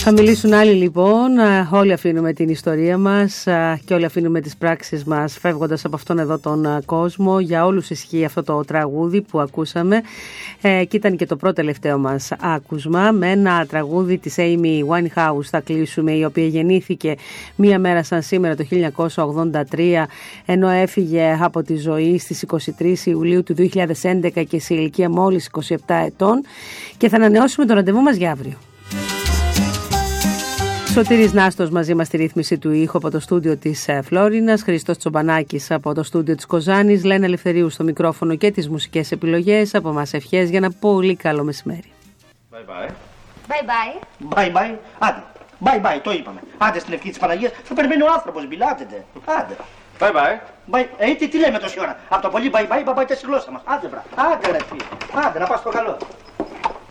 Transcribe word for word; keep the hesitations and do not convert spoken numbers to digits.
Θα μιλήσουν άλλοι λοιπόν, όλοι αφήνουμε την ιστορία μας και όλοι αφήνουμε τις πράξεις μας φεύγοντας από αυτόν εδώ τον κόσμο. Για όλους ισχύει αυτό το τραγούδι που ακούσαμε ε, και ήταν και το πρώτο τελευταίο μας άκουσμα με ένα τραγούδι της Amy Winehouse θα κλείσουμε, η οποία γεννήθηκε μία μέρα σαν σήμερα το χίλια εννιακόσια ογδόντα τρία ενώ έφυγε από τη ζωή στις είκοσι τρεις Ιουλίου του δύο χιλιάδες έντεκα και σε ηλικία μόλις είκοσι επτά ετών, και θα ανανεώσουμε το ραντεβού μας για αύριο. Σωτήρης Νάστος μαζί μας στη ρύθμιση του ήχου από το στούντιο της Φλόρινας, Χριστός Τσομπανάκης από το στούντιο της Κοζάνης, Λένα Ελευθερίου στο μικρόφωνο και τις μουσικές επιλογές. Από μας ευχές για ένα πολύ καλό μεσημέρι. Bye bye. Bye bye. Bye bye. Άντε. Bye bye, το είπαμε. Άντε στην ευχή της Παναγίας, θα περιμένει ο άνθρωπος, μιλάτε. Άντε. Bye bye. Bye. Ε, τι, τι λέμε τόση ώρα. Από το πολύ bye bye, bye bye και στη γλώσσα μας. Άντε βρά. Άντε ρε φίλε. Άντε να πας στο καλό.